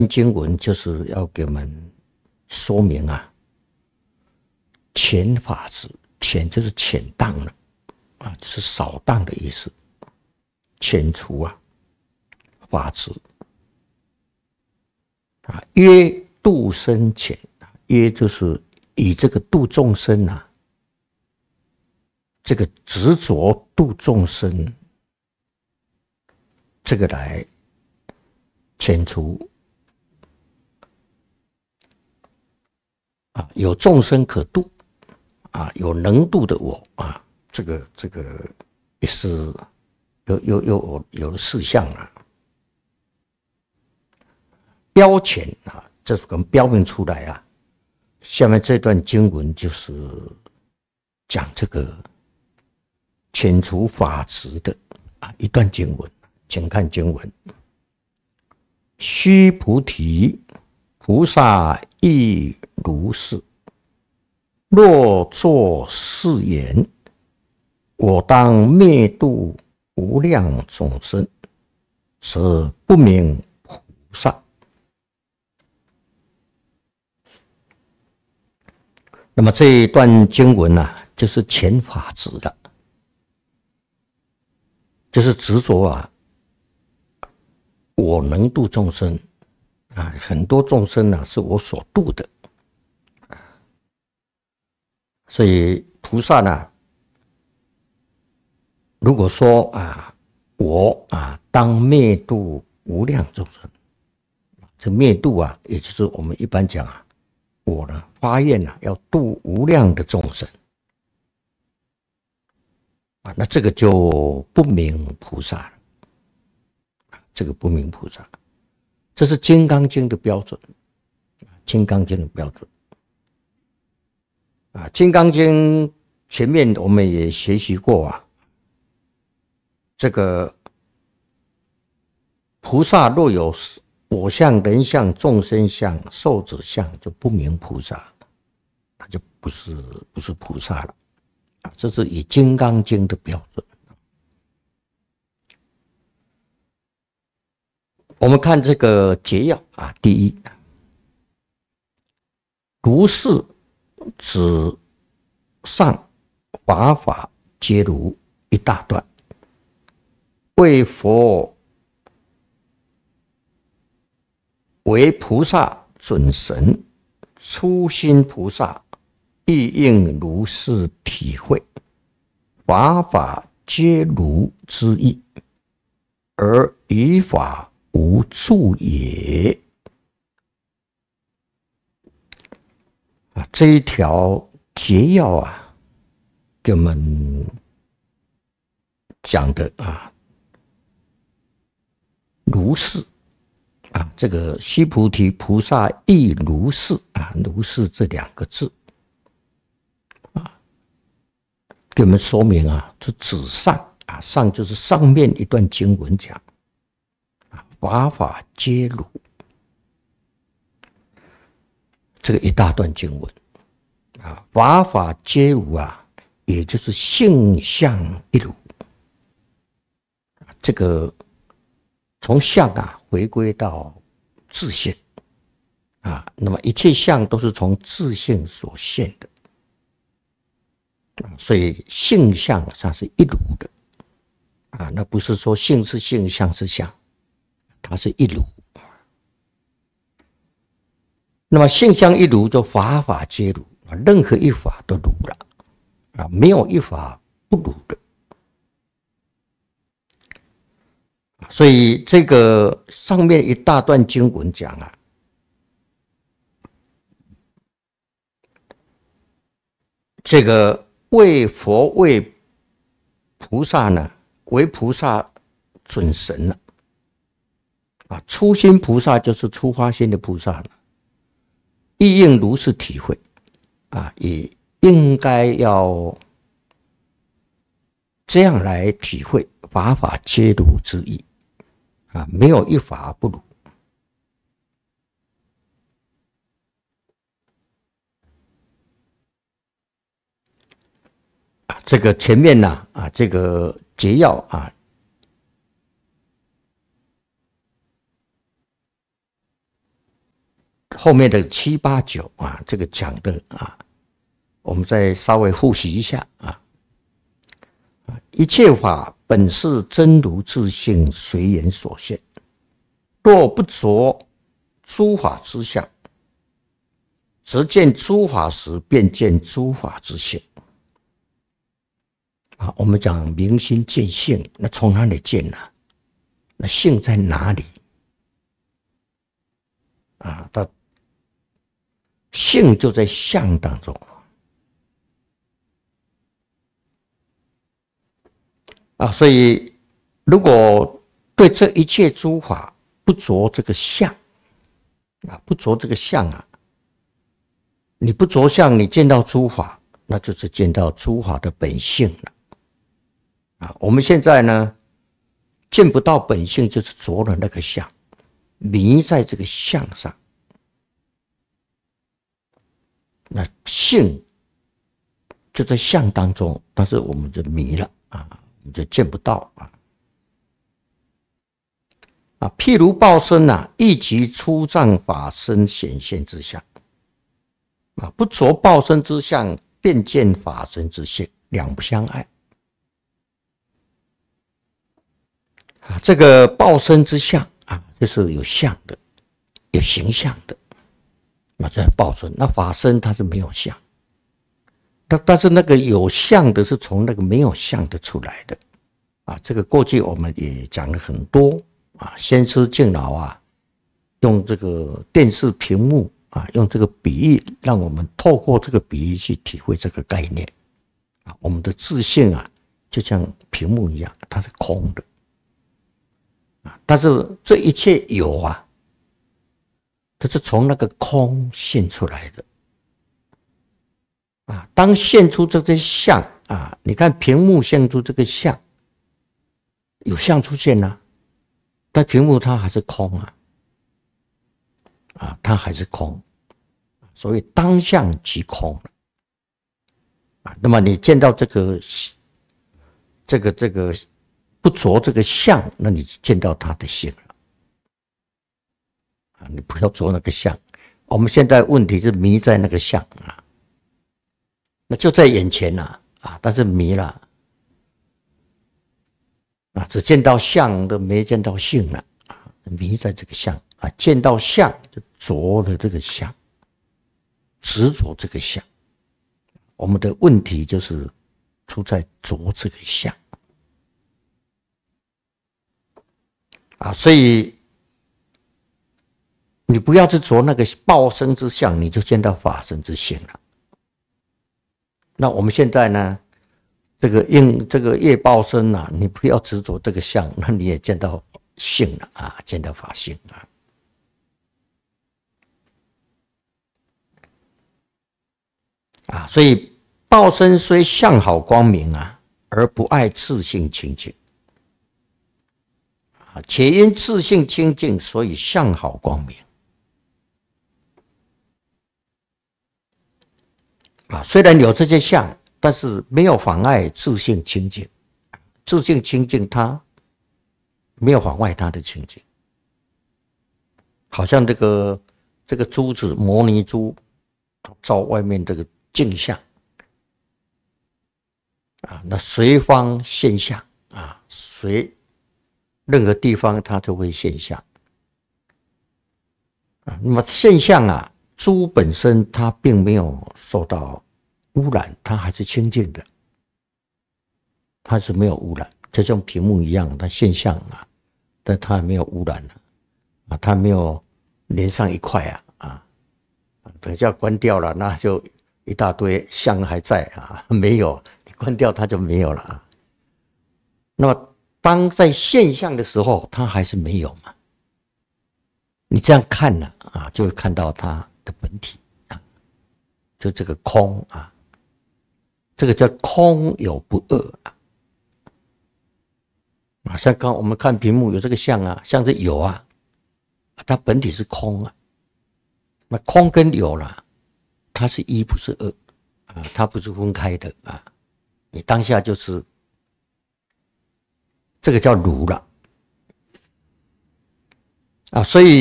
经文就是要给我们说明啊，遣法子，遣就是遣荡了啊，就是扫荡的意思，遣除啊，法子啊，约度生遣，约就是以这个度众生啊，这个执着度众生，这个来遣除啊，有众生可度啊，有能度的我啊，这个也是有事项啊，标遣啊，这是我们标明出来啊。下面这段经文就是讲这个遣除法执的啊一段经文，请看经文：须菩提，菩萨亦如是。若作是言，我当灭度无量众生，是不名菩萨。那么这一段经文啊，就是遣法执的，就是执着啊，我能度众生啊，很多众生啊是我所度的。所以菩萨呢，如果说啊，我啊当灭度无量众生，这灭度啊，也就是我们一般讲啊，我呢发愿啊要度无量的众生啊，那这个就不名菩萨了，这个不名菩萨，这是《金刚经》的标准，《金刚经》的标准。啊，《金刚经》前面我们也学习过啊，这个菩萨若有我相、人相、众生相、寿者相，就不名菩萨，那就不是菩萨了啊。这是以《金刚经》的标准。我们看这个节要啊，第一，如是。指上法法皆如一大段，为佛为菩萨准神，初心菩萨亦应如是体会，法法皆如之意，而于法无助也。这一条节要啊，给我们讲的啊，如是啊，这个须菩提菩萨亦如是啊，如是这两个字啊，给我们说明啊，这指上啊，上就是上面一段经文讲啊，法法皆如。这个一大段经文啊，法法皆如啊，也就是性相一如。这个从相啊回归到自性啊，那么一切相都是从自性所现的啊，所以性相上是一如的啊，那不是说性是性，相是相，它是一如。那么性相一如，就法法皆如，任何一法都如了啊，没有一法不如的。所以这个上面一大段经文讲啊，这个为佛为菩萨呢，为菩萨准神了啊，初心菩萨就是初发心的菩萨了。亦应如是体会啊，也应该要这样来体会法法皆如之意啊，没有一法不如啊。这个前面呢啊，这个节要啊， 后面的7、8、9啊，这个讲的啊，我们再稍微复习一下啊。一切法本是真如自性，随缘所现。若不着诸法之相，则见诸法时，便见诸法之性。啊，我们讲明心见性，那从哪里见呢？那性在哪里？啊，它性就在相当中。啊，所以如果对这一切诸法不着这个相，啊，不着这个相啊，你不着相，你见到诸法，那就是见到诸法的本性了。啊，我们现在呢，见不到本性，就是着了那个相，迷在这个相上。那性就在相当中，但是我们就迷了啊，我们就见不到啊。譬如报身啊，亦即出障法身显现之相。啊，不着报身之相，便见法身之性，两不相碍。啊，这个报身之相啊，就是有相的，有形象的。那这报身，那法身它是没有相，但是那个有相的是从那个没有相的出来的。啊，这个过去我们也讲了很多啊，先师敬老啊，用这个电视屏幕啊，用这个比喻，让我们透过这个比喻去体会这个概念。啊，我们的自性啊，就像屏幕一样，它是空的。啊，但是这一切有啊，它是从那个空现出来的。啊，当现出这些相啊，你看屏幕现出这个相，有相出现啊，但屏幕它还是空啊，啊，它还是空，所以当相即空了。啊，那么你见到这个不着这个相，那你见到它的性了。啊，你不要着那个相。我们现在问题是迷在那个相啊，那就在眼前啊，啊，但是迷了。啊，只见到相都没见到性了。啊，迷在这个相啊，见到相就着了这个相，执着这个相。我们的问题就是出在着这个相。啊，所以你不要去着那个报身之相，你就见到法身之性了。那我们现在呢，这个业报身啊，你不要执着这个相，那你也见到性了啊，见到法性啊。啊，所以报身虽相好光明啊，而不爱自性清净。且因自性清净，所以相好光明。啊，虽然有这些相，但是没有妨碍自性清净。自性清净，它没有妨碍它的清净。好像这个珠子，摩尼珠，照外面这个镜像啊，那随方现象啊，随任何地方它都会现象。啊，那么现象啊，珠本身它并没有受到污染，它还是清净的，它是没有污染，就像屏幕一样，它现象啊，但它没有污染啊，它没有连上一块啊，等一下关掉了，那就一大堆相还在啊，没有，你关掉它就没有了啊。那么当在现象的时候，它还是没有嘛？你这样看了啊，就会看到它的本体啊，就这个空啊，这个叫空有不二啊。像刚我们看屏幕有这个相啊，像是有啊，它本体是空啊。那空跟有啦，它是一不是二啊，它不是分开的啊。你当下就是这个叫如了啊，所以。